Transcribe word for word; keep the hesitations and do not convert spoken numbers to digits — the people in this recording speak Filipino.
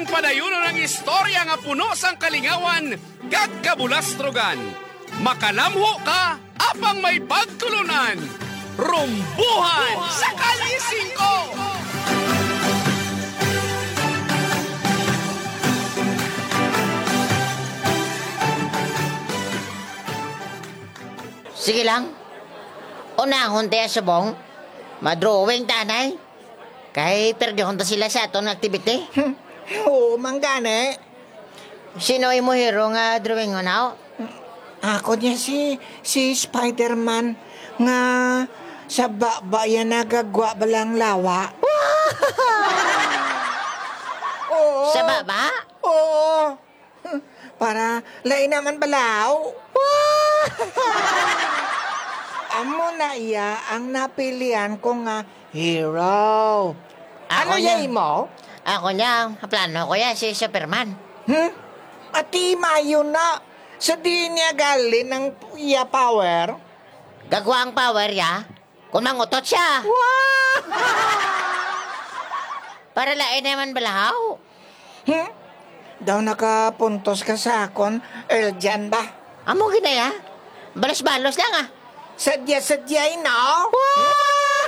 padayon ng istorya nga puno sang kalingawan, gagkabulastrogan. Makalamho ka, apang may pagtulunan. Rumbuhan sa Kalye singko! Sige lang. Unahon tayo subong. Madrawing tanay. Kay perdihon ta sila sa atong activity. Oo, manggane. Sino mo hero nga drawing mo now? Ako niya si, si Spider-Man nga sa baba yan nagagwa balang lawa. Oo. Sa baba? Oo. Para lain naman balaw. Amo na iya ang napilian ko nga hero. Ako Ano niya. yay mo? Ako niya, plano ko yan si Superman. Hmm? Ati mayo na. Sa di niya galin ng iya power. Gagwa ang power ya. Kung mangutot siya. Wow! Para lain naman balahaw. Hmm? Daw nakapuntos ka sa akon, Eljan ba? Amo ginaya. Balos-balos lang ah. Sadya-sadyay, no? Wow!